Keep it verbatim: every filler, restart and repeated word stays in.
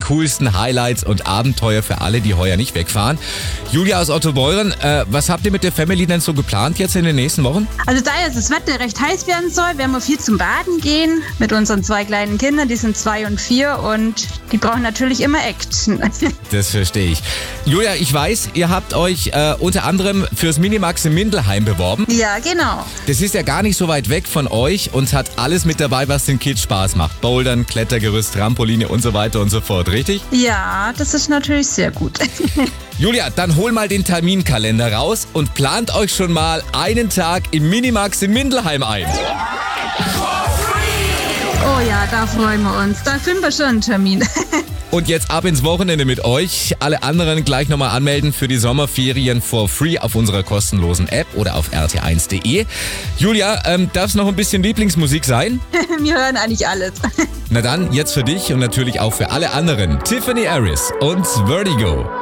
coolsten Highlights und Abenteuer für alle, die heuer nicht wegfahren. Julia aus Ottobeuren, äh, was habt ihr mit der Family denn so geplant jetzt in den nächsten Wochen? Also da jetzt das Wetter recht heiß werden soll, werden wir viel zum Baden gehen mit unseren zwei kleinen Kindern, die sind zwei und vier und die brauchen natürlich immer Action. Das verstehe ich. Julia, ich weiß, ihr habt euch äh, unter anderem fürs Minimax in Mindelheim beworben. Ja, genau. Das ist ja gar nicht so weit weg von euch und hat alles mit dabei, was den Kids Spaß macht. Bouldern, Klettergerüst, Trampoline und so weiter und so fort, richtig? Ja, das ist natürlich sehr gut. Julia, dann hol mal den Terminkalender raus und plant euch schon mal einen Tag im Minimax in Mindelheim ein. Oh ja, da freuen wir uns. Da finden wir schon einen Termin. Und jetzt ab ins Wochenende mit euch. Alle anderen gleich nochmal anmelden für die Sommerferien for free auf unserer kostenlosen App oder auf r t eins punkt d e. Julia, ähm, darf es noch ein bisschen Lieblingsmusik sein? Wir hören eigentlich alles. Na dann, jetzt für dich und natürlich auch für alle anderen. Tiffany Harris und Vertigo.